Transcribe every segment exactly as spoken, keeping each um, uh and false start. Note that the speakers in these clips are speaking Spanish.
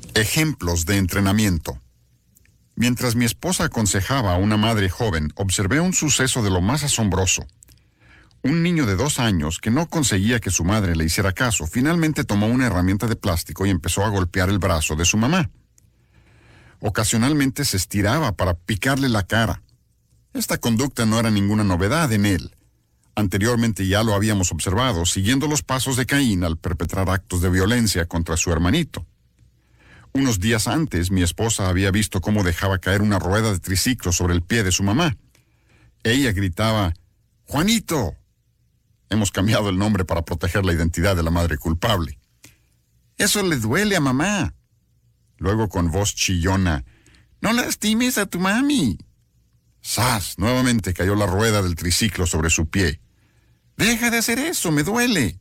Ejemplos de entrenamiento. Mientras mi esposa aconsejaba a una madre joven, observé un suceso de lo más asombroso. Un niño de dos años que no conseguía que su madre le hiciera caso, finalmente tomó una herramienta de plástico y empezó a golpear el brazo de su mamá. Ocasionalmente se estiraba para picarle la cara. Esta conducta no era ninguna novedad en él. Anteriormente ya lo habíamos observado, siguiendo los pasos de Caín al perpetrar actos de violencia contra su hermanito. Unos días antes, mi esposa había visto cómo dejaba caer una rueda de triciclo sobre el pie de su mamá. Ella gritaba, «¡Juanito!». Hemos cambiado el nombre para proteger la identidad de la madre culpable. «Eso le duele a mamá». Luego con voz chillona, «¡No lastimes a tu mami!». ¡Zas! Nuevamente cayó la rueda del triciclo sobre su pie. «¡Deja de hacer eso! ¡Me duele!».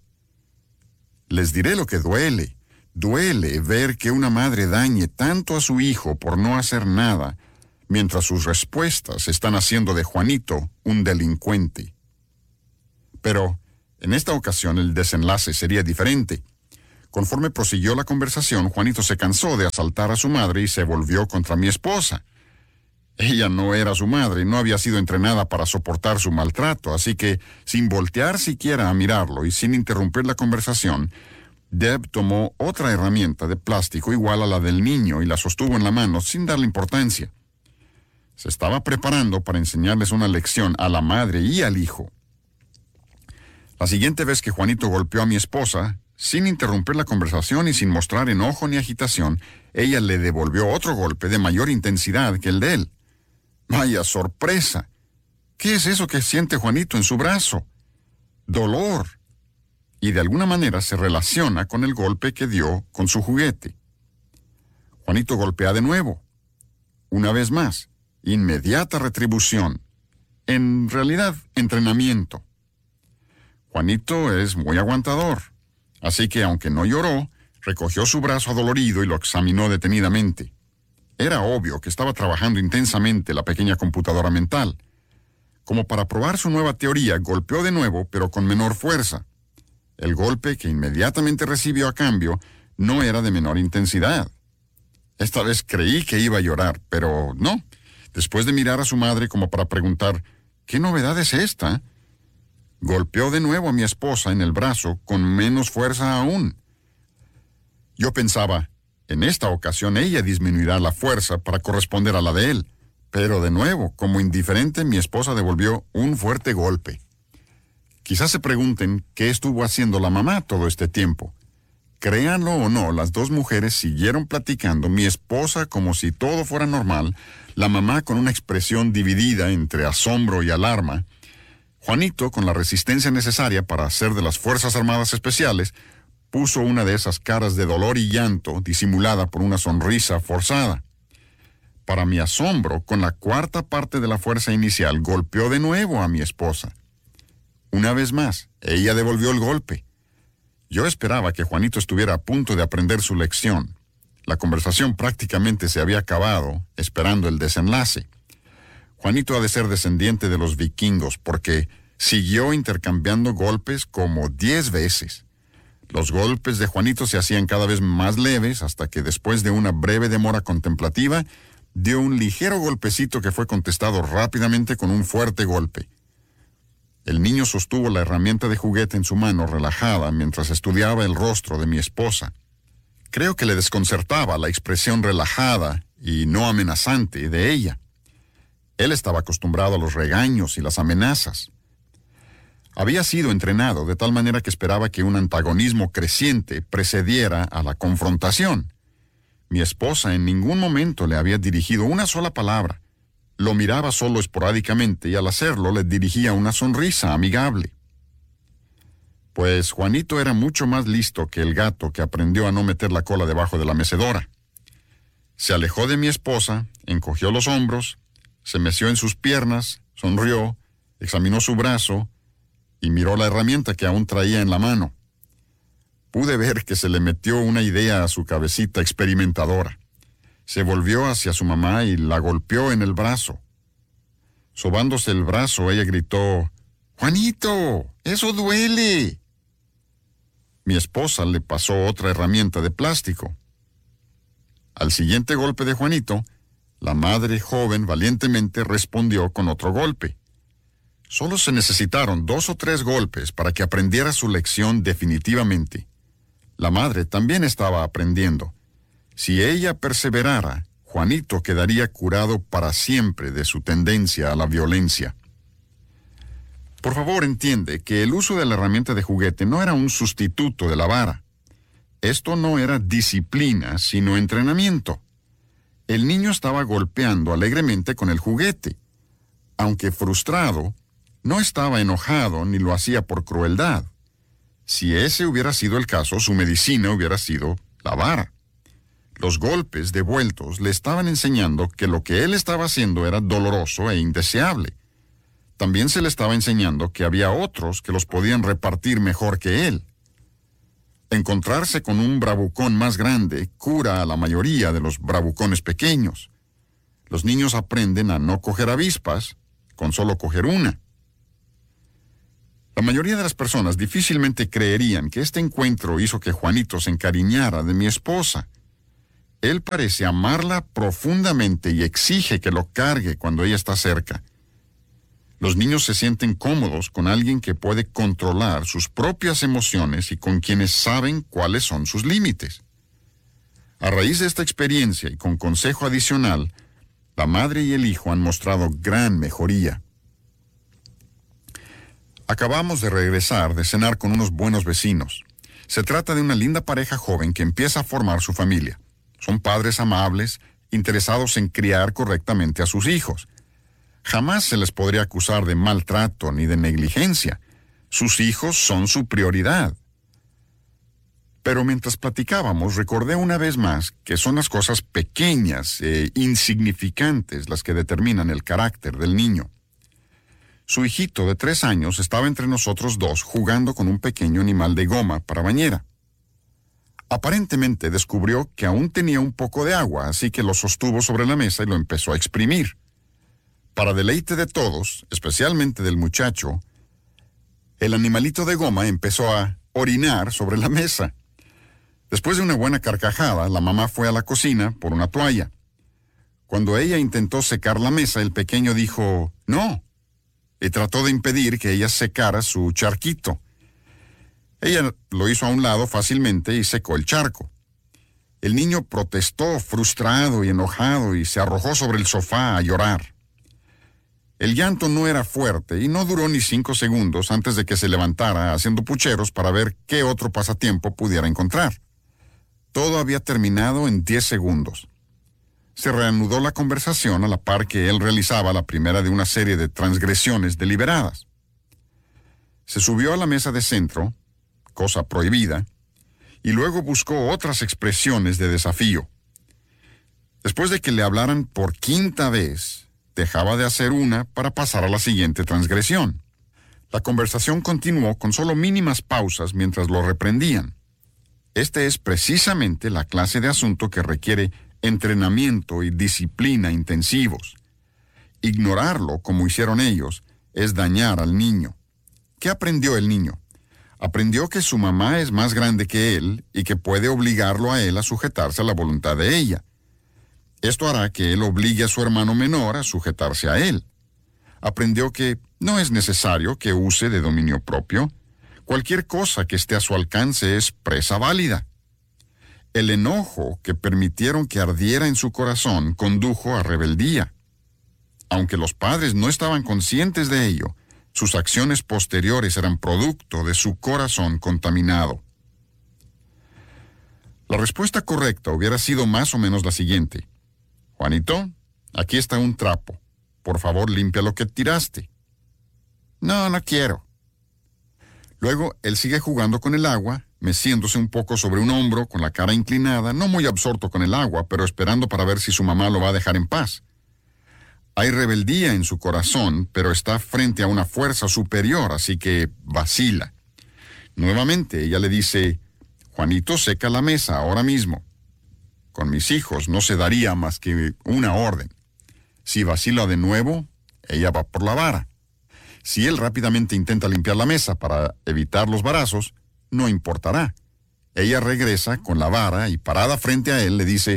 Les diré lo que duele. Duele ver que una madre dañe tanto a su hijo por no hacer nada, mientras sus respuestas están haciendo de Juanito un delincuente. Pero, en esta ocasión el desenlace sería diferente. Conforme prosiguió la conversación, Juanito se cansó de asaltar a su madre y se volvió contra mi esposa. Ella no era su madre y no había sido entrenada para soportar su maltrato, así que, sin voltear siquiera a mirarlo y sin interrumpir la conversación, Deb tomó otra herramienta de plástico igual a la del niño y la sostuvo en la mano sin darle importancia. Se estaba preparando para enseñarles una lección a la madre y al hijo. La siguiente vez que Juanito golpeó a mi esposa, sin interrumpir la conversación y sin mostrar enojo ni agitación, ella le devolvió otro golpe de mayor intensidad que el de él. ¡Vaya sorpresa! ¿Qué es eso que siente Juanito en su brazo? Dolor. Y de alguna manera se relaciona con el golpe que dio con su juguete. Juanito golpea de nuevo. Una vez más, inmediata retribución. En realidad, entrenamiento. Juanito es muy aguantador, así que aunque no lloró, recogió su brazo adolorido y lo examinó detenidamente. Era obvio que estaba trabajando intensamente la pequeña computadora mental. Como para probar su nueva teoría, golpeó de nuevo, pero con menor fuerza. El golpe que inmediatamente recibió a cambio no era de menor intensidad. Esta vez creí que iba a llorar, pero no. Después de mirar a su madre como para preguntar, ¿qué novedad es esta?, golpeó de nuevo a mi esposa en el brazo con menos fuerza aún. Yo pensaba, en esta ocasión ella disminuirá la fuerza para corresponder a la de él, pero de nuevo, como indiferente, mi esposa devolvió un fuerte golpe. Quizás se pregunten qué estuvo haciendo la mamá todo este tiempo. Créanlo o no, las dos mujeres siguieron platicando, mi esposa como si todo fuera normal, la mamá con una expresión dividida entre asombro y alarma, Juanito, con la resistencia necesaria para hacer de las Fuerzas Armadas Especiales, puso una de esas caras de dolor y llanto disimulada por una sonrisa forzada. Para mi asombro, con la cuarta parte de la fuerza inicial, golpeó de nuevo a mi esposa. Una vez más, ella devolvió el golpe. Yo esperaba que Juanito estuviera a punto de aprender su lección. La conversación prácticamente se había acabado, esperando el desenlace. Juanito ha de ser descendiente de los vikingos, porque siguió intercambiando golpes como diez veces. Los golpes de Juanito se hacían cada vez más leves, hasta que después de una breve demora contemplativa, dio un ligero golpecito que fue contestado rápidamente con un fuerte golpe. El niño sostuvo la herramienta de juguete en su mano relajada mientras estudiaba el rostro de mi esposa. Creo que le desconcertaba la expresión relajada y no amenazante de ella. Él estaba acostumbrado a los regaños y las amenazas. Había sido entrenado de tal manera que esperaba que un antagonismo creciente precediera a la confrontación. Mi esposa en ningún momento le había dirigido una sola palabra. Lo miraba solo esporádicamente y al hacerlo le dirigía una sonrisa amigable. Pues Juanito era mucho más listo que el gato que aprendió a no meter la cola debajo de la mecedora. Se alejó de mi esposa, encogió los hombros, se meció en sus piernas, sonrió, examinó su brazo y miró la herramienta que aún traía en la mano. Pude ver que se le metió una idea a su cabecita experimentadora. Se volvió hacia su mamá y la golpeó en el brazo. Sobándose el brazo, ella gritó, «¡Juanito, eso duele!». Mi esposa le pasó otra herramienta de plástico. Al siguiente golpe de Juanito, la madre joven valientemente respondió con otro golpe. Solo se necesitaron dos o tres golpes para que aprendiera su lección definitivamente. La madre también estaba aprendiendo. Si ella perseverara, Juanito quedaría curado para siempre de su tendencia a la violencia. Por favor, entiende que el uso de la herramienta de juguete no era un sustituto de la vara. Esto no era disciplina, sino entrenamiento. El niño estaba golpeando alegremente con el juguete. Aunque frustrado, no estaba enojado ni lo hacía por crueldad. Si ese hubiera sido el caso, su medicina hubiera sido la vara. Los golpes devueltos le estaban enseñando que lo que él estaba haciendo era doloroso e indeseable. También se le estaba enseñando que había otros que los podían repartir mejor que él. Encontrarse con un bravucón más grande cura a la mayoría de los bravucones pequeños. Los niños aprenden a no coger avispas con solo coger una. La mayoría de las personas difícilmente creerían que este encuentro hizo que Juanito se encariñara de mi esposa. Él parece amarla profundamente y exige que lo cargue cuando ella está cerca. Los niños se sienten cómodos con alguien que puede controlar sus propias emociones y con quienes saben cuáles son sus límites. A raíz de esta experiencia y con consejo adicional, la madre y el hijo han mostrado gran mejoría. Acabamos de regresar de cenar con unos buenos vecinos. Se trata de una linda pareja joven que empieza a formar su familia. Son padres amables, interesados en criar correctamente a sus hijos. Jamás se les podría acusar de maltrato ni de negligencia. Sus hijos son su prioridad. Pero mientras platicábamos, recordé una vez más que son las cosas pequeñas e insignificantes las que determinan el carácter del niño. Su hijito de tres años estaba entre nosotros dos jugando con un pequeño animal de goma para bañera. Aparentemente descubrió que aún tenía un poco de agua, así que lo sostuvo sobre la mesa y lo empezó a exprimir. Para deleite de todos, especialmente del muchacho, el animalito de goma empezó a orinar sobre la mesa. Después de una buena carcajada, la mamá fue a la cocina por una toalla. Cuando ella intentó secar la mesa, el pequeño dijo «no» y trató de impedir que ella secara su charquito. Ella lo hizo a un lado fácilmente y secó el charco. El niño protestó, frustrado y enojado, y se arrojó sobre el sofá a llorar. El llanto no era fuerte y no duró ni cinco segundos antes de que se levantara haciendo pucheros para ver qué otro pasatiempo pudiera encontrar. Todo había terminado en diez segundos. Se reanudó la conversación a la par que él realizaba la primera de una serie de transgresiones deliberadas. Se subió a la mesa de centro, cosa prohibida, y luego buscó otras expresiones de desafío. Después de que le hablaran por quinta vez, dejaba de hacer una para pasar a la siguiente transgresión. La conversación continuó con solo mínimas pausas mientras lo reprendían. Este es precisamente la clase de asunto que requiere entrenamiento y disciplina intensivos. Ignorarlo, como hicieron ellos, es dañar al niño. ¿Qué aprendió el niño? Aprendió que su mamá es más grande que él y que puede obligarlo a él a sujetarse a la voluntad de ella. Esto hará que él obligue a su hermano menor a sujetarse a él. Aprendió que no es necesario que use de dominio propio. Cualquier cosa que esté a su alcance es presa válida. El enojo que permitieron que ardiera en su corazón condujo a rebeldía. Aunque los padres no estaban conscientes de ello, sus acciones posteriores eran producto de su corazón contaminado. La respuesta correcta hubiera sido más o menos la siguiente. Juanito, aquí está un trapo. Por favor, limpia lo que tiraste. No, no quiero. Luego, él sigue jugando con el agua, meciéndose un poco sobre un hombro, con la cara inclinada, no muy absorto con el agua, pero esperando para ver si su mamá lo va a dejar en paz. Hay rebeldía en su corazón, pero está frente a una fuerza superior, así que vacila. Nuevamente, ella le dice, Juanito, seca la mesa ahora mismo. Con mis hijos no se daría más que una orden. Si vacila de nuevo, ella va por la vara. Si él rápidamente intenta limpiar la mesa para evitar los varazos, no importará. Ella regresa con la vara y parada frente a él le dice,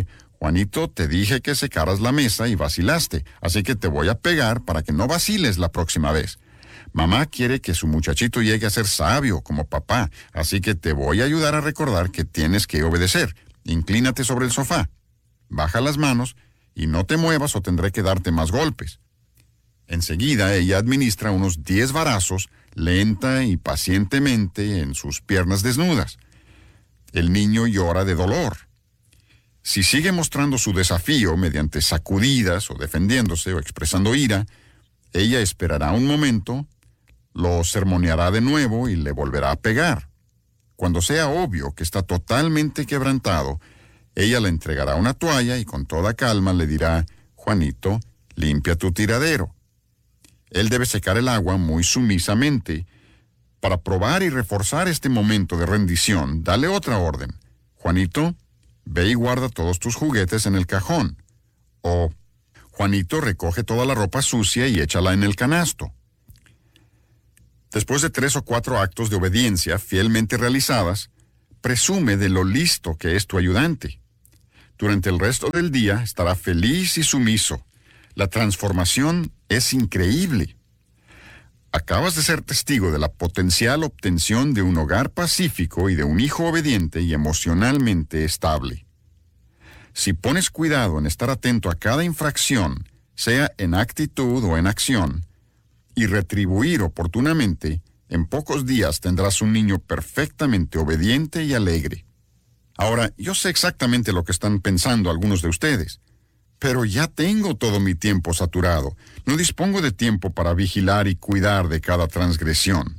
Juanito, te dije que secaras la mesa y vacilaste, así que te voy a pegar para que no vaciles la próxima vez. Mamá quiere que su muchachito llegue a ser sabio como papá, así que te voy a ayudar a recordar que tienes que obedecer. Inclínate sobre el sofá, baja las manos y no te muevas o tendré que darte más golpes. Enseguida ella administra unos diez varazos lenta y pacientemente en sus piernas desnudas. El niño llora de dolor. Si sigue mostrando su desafío mediante sacudidas o defendiéndose o expresando ira, ella esperará un momento, lo sermoneará de nuevo y le volverá a pegar. Cuando sea obvio que está totalmente quebrantado, ella le entregará una toalla y con toda calma le dirá: Juanito, limpia tu tiradero. Él debe secar el agua muy sumisamente. Para probar y reforzar este momento de rendición, dale otra orden. Juanito, ve y guarda todos tus juguetes en el cajón. O, Juanito, recoge toda la ropa sucia y échala en el canasto. Después de tres o cuatro actos de obediencia fielmente realizadas, presume de lo listo que es tu ayudante. Durante el resto del día estará feliz y sumiso. La transformación es increíble. Acabas de ser testigo de la potencial obtención de un hogar pacífico y de un hijo obediente y emocionalmente estable. Si pones cuidado en estar atento a cada infracción, sea en actitud o en acción, y retribuir oportunamente, en pocos días tendrás un niño perfectamente obediente y alegre. Ahora, yo sé exactamente lo que están pensando algunos de ustedes. Pero ya tengo todo mi tiempo saturado. No dispongo de tiempo para vigilar y cuidar de cada transgresión.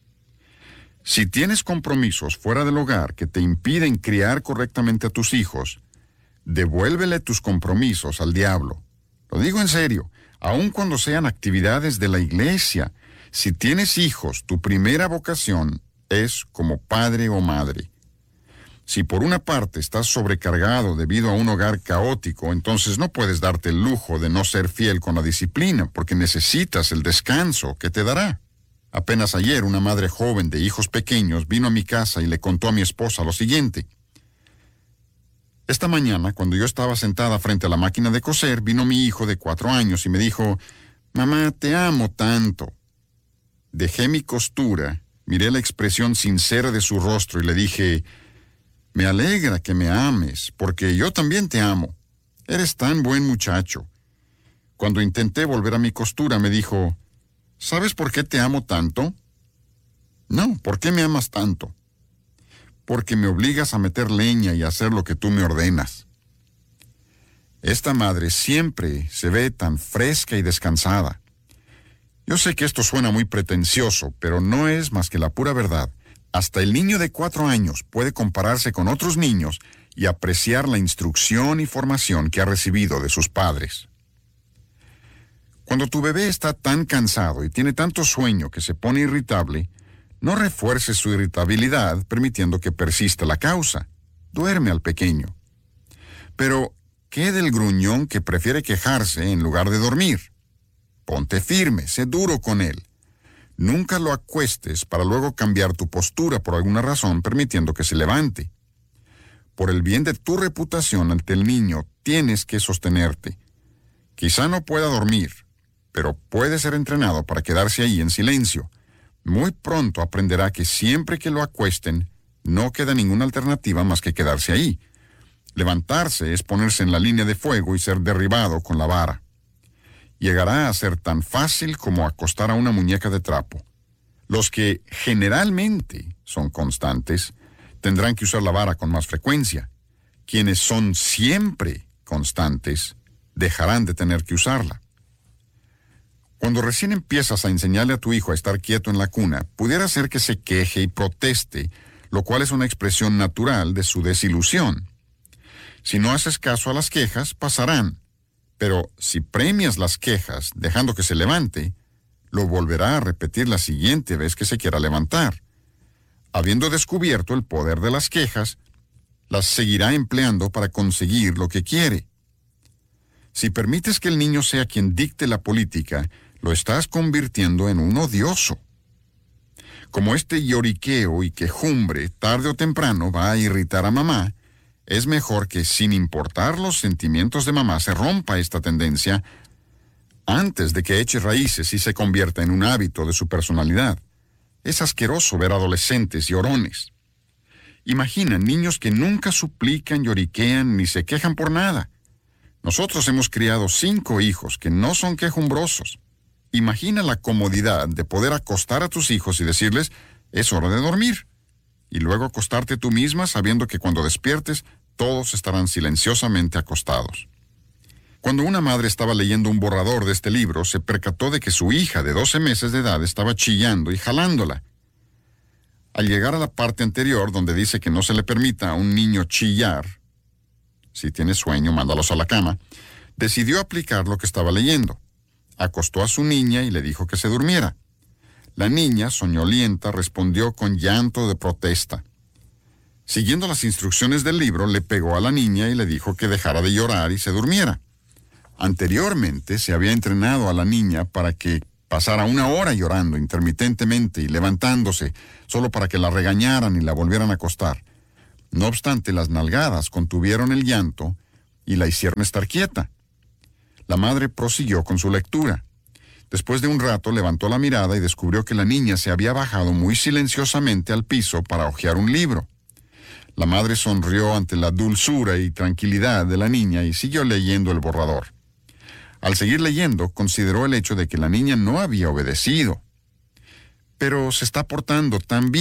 Si tienes compromisos fuera del hogar que te impiden criar correctamente a tus hijos, devuélvele tus compromisos al diablo. Lo digo en serio, aun cuando sean actividades de la iglesia. Si tienes hijos, tu primera vocación es como padre o madre. Si por una parte estás sobrecargado debido a un hogar caótico, entonces no puedes darte el lujo de no ser fiel con la disciplina, porque necesitas el descanso que te dará. Apenas ayer una madre joven de hijos pequeños vino a mi casa y le contó a mi esposa lo siguiente. Esta mañana, cuando yo estaba sentada frente a la máquina de coser, vino mi hijo de cuatro años y me dijo: «Mamá, te amo tanto». Dejé mi costura, miré la expresión sincera de su rostro y le dije: «Me alegra que me ames, porque yo también te amo. Eres tan buen muchacho». Cuando intenté volver a mi costura, me dijo: «¿Sabes por qué te amo tanto?» «No, ¿por qué me amas tanto?» «Porque me obligas a meter leña y a hacer lo que tú me ordenas». Esta madre siempre se ve tan fresca y descansada. Yo sé que esto suena muy pretencioso, pero no es más que la pura verdad. Hasta el niño de cuatro años puede compararse con otros niños y apreciar la instrucción y formación que ha recibido de sus padres. Cuando tu bebé está tan cansado y tiene tanto sueño que se pone irritable, no refuerces su irritabilidad permitiendo que persista la causa. Duerme al pequeño. Pero, ¿qué del gruñón que prefiere quejarse en lugar de dormir? Ponte firme, sé duro con él. Nunca lo acuestes para luego cambiar tu postura por alguna razón permitiendo que se levante. Por el bien de tu reputación ante el niño, tienes que sostenerte. Quizá no pueda dormir, pero puede ser entrenado para quedarse ahí en silencio. Muy pronto aprenderá que siempre que lo acuesten, no queda ninguna alternativa más que quedarse ahí. Levantarse es ponerse en la línea de fuego y ser derribado con la vara. Llegará a ser tan fácil como acostar a una muñeca de trapo. Los que generalmente son constantes tendrán que usar la vara con más frecuencia. Quienes son siempre constantes dejarán de tener que usarla. Cuando recién empiezas a enseñarle a tu hijo a estar quieto en la cuna, pudiera ser que se queje y proteste, lo cual es una expresión natural de su desilusión. Si no haces caso a las quejas, pasarán. Pero si premias las quejas dejando que se levante, lo volverá a repetir la siguiente vez que se quiera levantar. Habiendo descubierto el poder de las quejas, las seguirá empleando para conseguir lo que quiere. Si permites que el niño sea quien dicte la política, lo estás convirtiendo en un odioso. Como este lloriqueo y quejumbre tarde o temprano va a irritar a mamá, Es mejor que, sin importar los sentimientos de mamá, se rompa esta tendencia antes de que eche raíces y se convierta en un hábito de su personalidad. Es asqueroso ver adolescentes llorones. Imagina niños que nunca suplican, lloriquean ni se quejan por nada. Nosotros hemos criado cinco hijos que no son quejumbrosos. Imagina la comodidad de poder acostar a tus hijos y decirles, es hora de dormir. Y luego acostarte tú misma sabiendo que cuando despiertes, todos estarán silenciosamente acostados. Cuando una madre estaba leyendo un borrador de este libro, se percató de que su hija de doce meses de edad estaba chillando y jalándola. Al llegar a la parte anterior, donde dice que no se le permita a un niño chillar, si tiene sueño, mándalos a la cama, decidió aplicar lo que estaba leyendo. Acostó a su niña y le dijo que se durmiera. La niña, soñolienta, respondió con llanto de protesta. Siguiendo las instrucciones del libro, le pegó a la niña y le dijo que dejara de llorar y se durmiera. Anteriormente se había entrenado a la niña para que pasara una hora llorando intermitentemente y levantándose, solo para que la regañaran y la volvieran a acostar. No obstante, las nalgadas contuvieron el llanto y la hicieron estar quieta. La madre prosiguió con su lectura. Después de un rato levantó la mirada y descubrió que la niña se había bajado muy silenciosamente al piso para hojear un libro. La madre sonrió ante la dulzura y tranquilidad de la niña y siguió leyendo el borrador. Al seguir leyendo, consideró el hecho de que la niña no había obedecido. Pero se está portando tan bien.